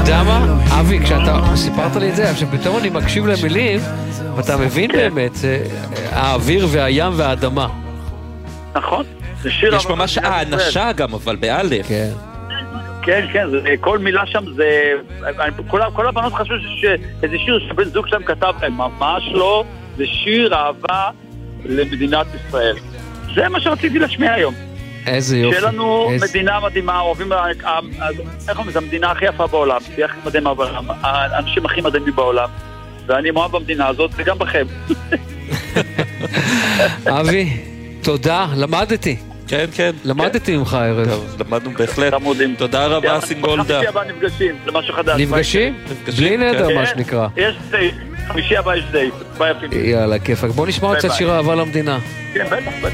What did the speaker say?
יודע מה? אבי, כשאתה סיפרת לי את זה, שפתאום אני מקשיב למילים, ואתה מבין באמת, האוויר והים והאדמה. נכון. זה שיר... יש ממש האנשה גם, אבל באלף. כן. כן, כן, כל מילה שם זה... כל הבנות חשבו שזה שיר שבן זוג שלהם כתב להם, ממש לא, זה שיר אהבה למדינת ישראל. זה מה שרציתי להשמיע היום. איזה יופי. שיהיה לנו מדינה מדהימה, אוהבים... איך אומרים, זו המדינה הכי יפה בעולם, היא הכי מדהימה בעולם, האנשים הכי מדהימים בעולם, ואני מאוהב במדינה הזאת, וגם בכם. אבי, תודה, למדתי. כן, כן. למדתי ממך הערב. טוב, למדנו בהחלט. תמודים. תודה רבה, סינגולדה. חמישי הבא נפגשים, זה משהו חדש. נפגשים? בלי נדר, מה שנקרא. יש דייט, חמישי הבא יש דייט. יאללה, כיפק. בוא נשמע עוד קצת שיר אהבה למדינה. כן, בטח, בטח.